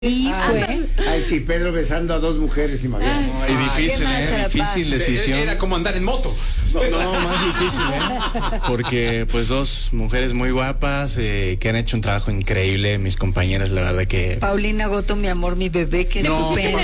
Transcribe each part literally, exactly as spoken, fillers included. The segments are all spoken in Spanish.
Y fue. Ay, sí, Pedro besando a dos mujeres, imagínate. Ay, difícil, ¿eh? Difícil decisión. Era como andar en moto. No, no, más difícil, ¿eh? Porque pues dos mujeres muy guapas eh, que han hecho un trabajo increíble, mis compañeras, la verdad que... Paulina Goto, mi amor, mi bebé, que no, estupenda.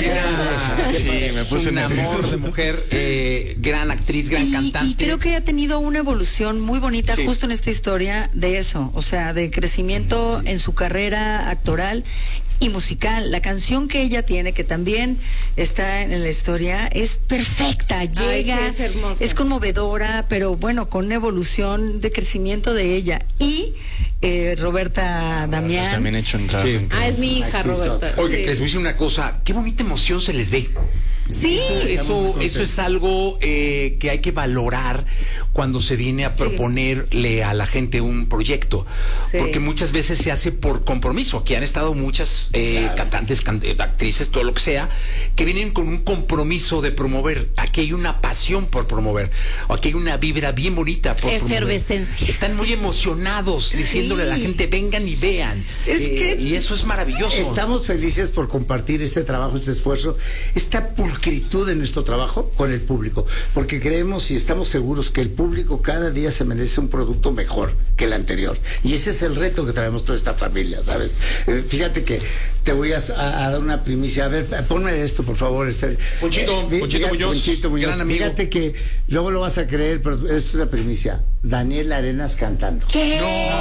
Sí, me puse un nervioso. amor de mujer, eh, gran actriz, gran y, cantante. y creo que ha tenido una evolución muy bonita sí. justo en esta historia de eso, o sea, de crecimiento sí. en su carrera actoral y musical. La canción que ella tiene, que también está en la historia, es perfecta, llega, Ay, sí, es hermosa, es conmovedora, pero bueno, con una evolución de crecimiento de ella. Y eh, Roberta ah, Damián. También ha hecho un trabajo. Sí. Ah, es mi hija, Roberta. Oye, sí. les voy a decir una cosa, qué bonita emoción se les ve. Sí, eso, eso, eso es algo eh, que hay que valorar cuando se viene a proponerle sí. a la gente un proyecto, sí. porque muchas veces se hace por compromiso. Aquí han estado muchas eh, claro. cantantes, can actrices, todo lo que sea, que vienen con un compromiso de promover. Aquí hay una pasión por promover, aquí hay una vibra bien bonita por efervescencia. Promover. Están muy emocionados diciéndole sí. a la gente vengan y vean. Es eh, que y eso es maravilloso. Estamos felices por compartir este trabajo, este esfuerzo, esta pulcritud de nuestro trabajo con el público, porque creemos y estamos seguros que el público cada día se merece un producto mejor que el anterior, y ese es el reto que traemos toda esta familia, ¿sabes? Eh, fíjate que te voy a, a, a dar una primicia. A ver, ponme esto, por favor, Esther. Ponchito, eh, Ponchito Muñoz, Ponchito Muñoz, gran amigo. Fíjate que luego lo vas a creer, pero es una primicia. Daniel Arenas cantando. ¿Qué?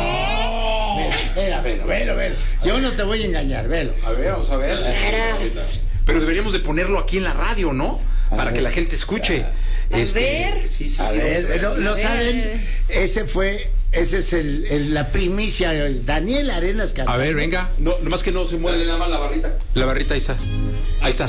¡No! Velo, velo, velo, velo. Yo no te voy a engañar, velo. A ver, vamos a ver. Verás. Pero deberíamos de ponerlo aquí en la radio, ¿no? A Para ver. que la gente escuche. A este, ver. Sí, sí, A sí, ver, ver. ¿lo, lo saben? Ese fue, ese es el, el, la primicia. Daniel Arenas cantando. A ver, venga. No, nomás que no se mueve. Dale nada más la barrita. La barrita ahí está. Ahí está.